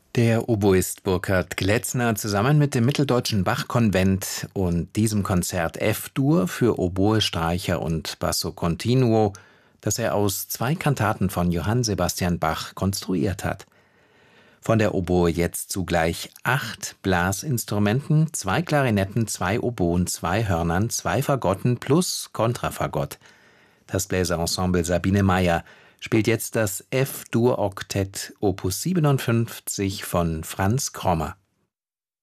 Der Oboist Burkhard Glätzner zusammen mit dem Mitteldeutschen Bach-Konvent und diesem Konzert F-Dur für Oboe, Streicher und Basso Continuo, das er aus 2 Kantaten von Johann Sebastian Bach konstruiert hat. Von der Oboe jetzt zugleich 8 Blasinstrumenten, 2 Klarinetten, 2 Oboen, 2 Hörnern, 2 Fagotten plus Kontrafagott. Das Bläserensemble Sabine Meyer spielt jetzt das F-Dur-Oktett Opus 57 von Franz Krommer.